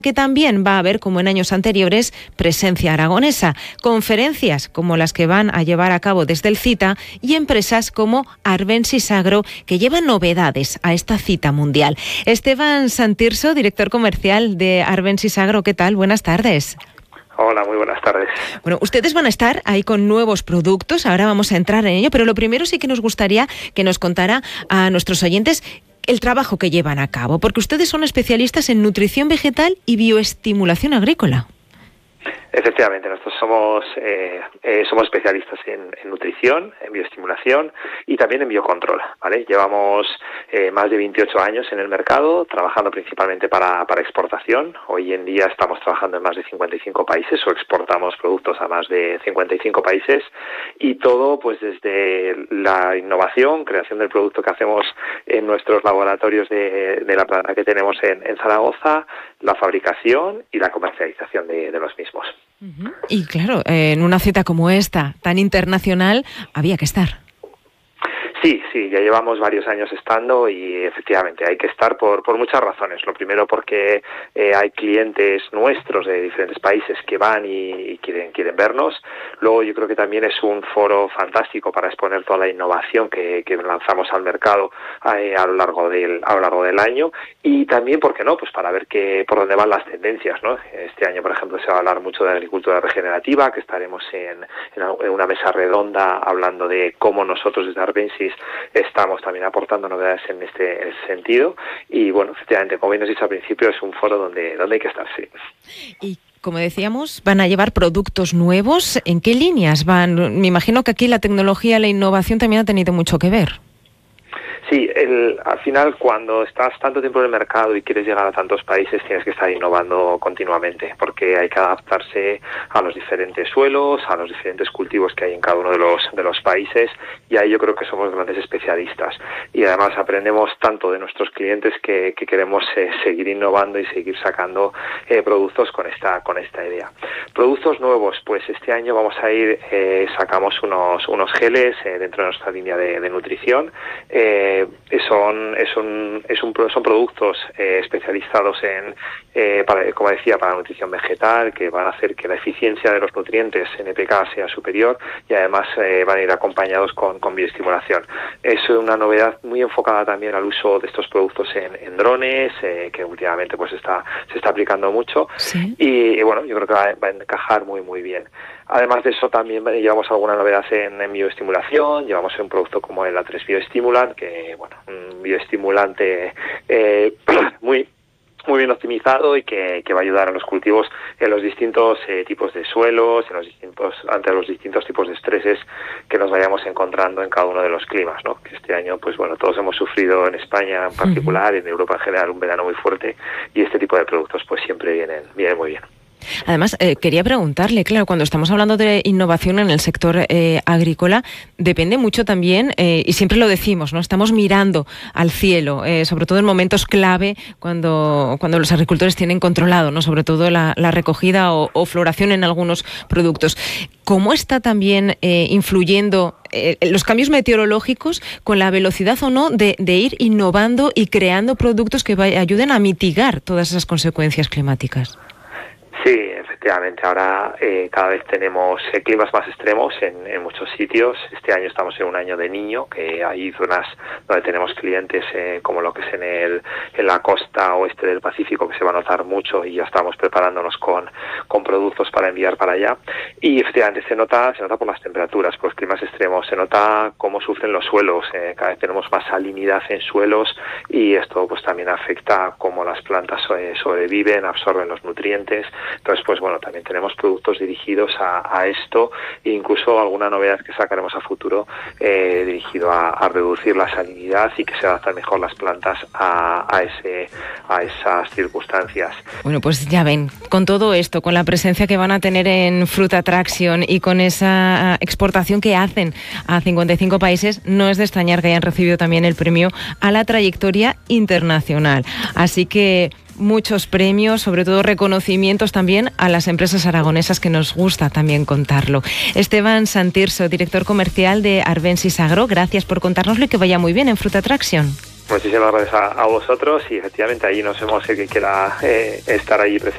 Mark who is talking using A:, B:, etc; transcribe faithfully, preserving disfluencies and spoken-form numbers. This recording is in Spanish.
A: que también va a haber, como en años anteriores, presencia aragonesa, conferencias como las que van a llevar a cabo desde el CITA y empresas como Arbensis Agro, que llevan novedades a esta cita mundial. Esteban Santirso, director comercial de Arbensis Agro, ¿qué tal? Buenas tardes.
B: Hola, muy buenas tardes.
A: Bueno, ustedes van a estar ahí con nuevos productos, ahora vamos a entrar en ello, pero lo primero sí que nos gustaría que nos contara a nuestros oyentes el trabajo que llevan a cabo, porque ustedes son especialistas en nutrición vegetal y bioestimulación agrícola.
B: Efectivamente, nosotros somos eh, eh, somos especialistas en, en nutrición, en bioestimulación y también en biocontrol, ¿vale? Llevamos eh, más de veintiocho años en el mercado, trabajando principalmente para, para exportación. Hoy en día estamos trabajando en más de cincuenta y cinco países o exportamos productos a más de cincuenta y cinco países, y todo pues desde la innovación, creación del producto que hacemos en nuestros laboratorios de, de la planta que tenemos en, en Zaragoza, la fabricación y la comercialización de, de los mismos.
A: Uh-huh. Y claro, eh, en una cita como esta, tan internacional, había que estar.
B: Sí, sí, ya llevamos varios años estando y efectivamente hay que estar por, por muchas razones. Lo primero porque eh, hay clientes nuestros de diferentes países que van y, y quieren, quieren vernos. Luego yo creo que también es un foro fantástico para exponer toda la innovación que, que lanzamos al mercado eh, a lo largo del, a lo largo del año. Y también, ¿por qué no? Pues para ver que, por dónde van las tendencias, ¿no? Este año, por ejemplo, se va a hablar mucho de agricultura regenerativa, que estaremos en, en una mesa redonda hablando de cómo nosotros desde Arbensis estamos también aportando novedades en este, en este sentido. Y bueno, efectivamente, como bien os he dicho al principio, es un foro donde, donde hay que estar, sí.
A: Y como decíamos, van a llevar productos nuevos. ¿En qué líneas van? Me imagino que aquí la tecnología, la innovación también ha tenido mucho que ver.
B: Sí, el, al final cuando estás tanto tiempo en el mercado y quieres llegar a tantos países tienes que estar innovando continuamente, porque hay que adaptarse a los diferentes suelos, a los diferentes cultivos que hay en cada uno de los de los países, y ahí yo creo que somos grandes especialistas. Y además aprendemos tanto de nuestros clientes que, que queremos eh, seguir innovando y seguir sacando eh, productos con esta con esta idea. Productos nuevos, pues este año vamos a ir, eh, sacamos unos unos geles eh, dentro de nuestra línea de, de nutrición. Eh, Son, es un, es un, son productos eh, especializados en, eh, para, como decía, para la nutrición vegetal, que van a hacer que la eficiencia de los nutrientes N P K sea superior, y además eh, van a ir acompañados con, con bioestimulación. Es una novedad muy enfocada también al uso de estos productos en, en drones, eh, que últimamente pues está, se está aplicando mucho. ¿Sí? y, y bueno, yo creo que va, va a encajar muy muy bien. Además de eso, también llevamos alguna novedad en, en bioestimulación. Llevamos un producto como el A tres Bioestimulant, que bueno, un bioestimulante eh, muy muy bien optimizado y que, que va a ayudar a los cultivos en los distintos eh, tipos de suelos, en los distintos ante los distintos tipos de estreses que nos vayamos encontrando en cada uno de los climas, ¿no? Que este año, pues bueno, todos hemos sufrido en España en particular, uh-huh. y en Europa en general, un verano muy fuerte, y este tipo de productos pues siempre vienen, vienen muy bien.
A: Además, eh, quería preguntarle, claro, cuando estamos hablando de innovación en el sector eh, agrícola, depende mucho también, eh, y siempre lo decimos, ¿no? Estamos mirando al cielo, eh, sobre todo en momentos clave, cuando, cuando los agricultores tienen controlado, ¿no? Sobre todo la, la recogida o, o floración en algunos productos. ¿Cómo está también eh, influyendo eh, los cambios meteorológicos con la velocidad o no de, de ir innovando y creando productos que vaya, ayuden a mitigar todas esas consecuencias climáticas?
B: Sí, efectivamente. Ahora eh, cada vez tenemos eh, climas más extremos en, en muchos sitios. Este año estamos en un año de Niño, que hay zonas donde tenemos clientes eh, como lo que es en el en la costa oeste del Pacífico, que se va a notar mucho, y ya estamos preparándonos con, con productos para enviar para allá. Y efectivamente se nota se nota por las temperaturas, por los climas extremos, se nota cómo sufren los suelos. Eh, cada vez tenemos más salinidad en suelos, y esto pues también afecta a cómo las plantas eh, sobreviven, absorben los nutrientes. Entonces, pues bueno, también tenemos productos dirigidos a, a esto, e incluso alguna novedad que sacaremos a futuro eh, dirigido a, a reducir la salinidad y que se adapten mejor las plantas a, a, ese, a esas circunstancias.
A: Bueno, pues ya ven, con todo esto, con la presencia que van a tener en Fruit Attraction y con esa exportación que hacen a cincuenta y cinco países, no es de extrañar que hayan recibido también el premio a la trayectoria internacional. Así que muchos premios, sobre todo reconocimientos también a las empresas aragonesas, que nos gusta también contarlo. Esteban Santirso, director comercial de Arbensis Agro, gracias por contárnoslo y que vaya muy bien en Fruit Attraction.
B: Muchísimas gracias a, a vosotros, y efectivamente allí nos vemos el que quiera eh, estar allí presente.